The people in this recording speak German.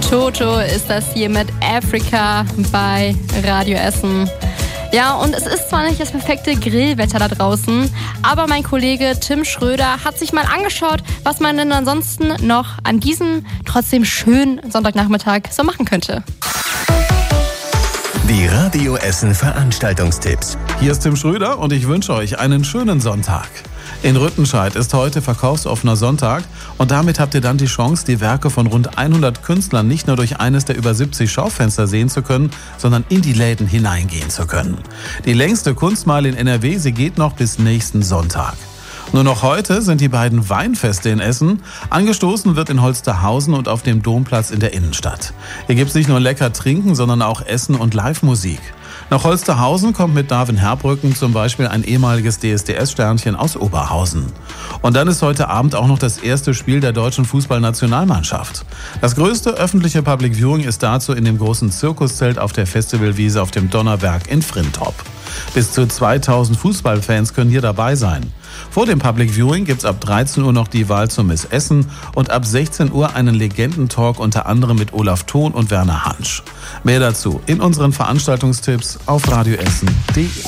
Toto ist das hier mit Africa bei Radio Essen. Ja, und es ist zwar nicht das perfekte Grillwetter da draußen, aber mein Kollege Tim Schröder hat sich mal angeschaut, was man denn ansonsten noch an diesem trotzdem schönen Sonntagnachmittag so machen könnte. Die Radio Essen Veranstaltungstipps. Hier ist Tim Schröder und ich wünsche euch einen schönen Sonntag. In Rüttenscheid ist heute verkaufsoffener Sonntag und damit habt ihr dann die Chance, die Werke von rund 100 Künstlern nicht nur durch eines der über 70 Schaufenster sehen zu können, sondern in die Läden hineingehen zu können. Die längste Kunstmeile in NRW, sie geht noch bis nächsten Sonntag. Nur noch heute sind die beiden Weinfeste in Essen. Angestoßen wird in Holsterhausen und auf dem Domplatz in der Innenstadt. Hier gibt's nicht nur lecker Trinken, sondern auch Essen und Live-Musik. Nach Holsterhausen kommt mit Darwin Herbrücken zum Beispiel ein ehemaliges DSDS-Sternchen aus Oberhausen. Und dann ist heute Abend auch noch das erste Spiel der deutschen Fußballnationalmannschaft. Das größte öffentliche Public Viewing ist dazu in dem großen Zirkuszelt auf der Festivalwiese auf dem Donnerberg in Frintrop. Bis zu 2000 Fußballfans können hier dabei sein. Vor dem Public Viewing gibt's ab 13 Uhr noch die Wahl zum Miss Essen und ab 16 Uhr einen Legendentalk unter anderem mit Olaf Thon und Werner Hansch. Mehr dazu in unseren Veranstaltungstipps auf radioessen.de.